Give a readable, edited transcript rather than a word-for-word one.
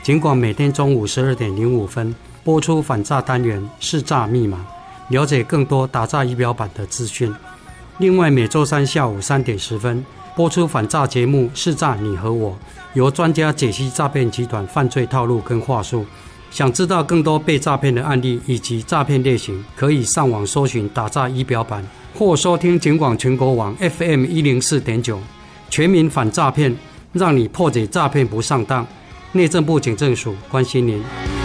警广每天中午12点05分播出反诈单元识诈密码，了解更多打诈仪表板的资讯。另外每周三下午3点10分播出反诈节目识诈你和我，由专家解析诈骗集团犯罪套路跟话术。想知道更多被诈骗的案例以及诈骗类型，可以上网搜寻打诈仪表板，或收听警广全国网 FM 104.9，全民反诈骗，让你破解诈骗不上当。内政部警政署关心您。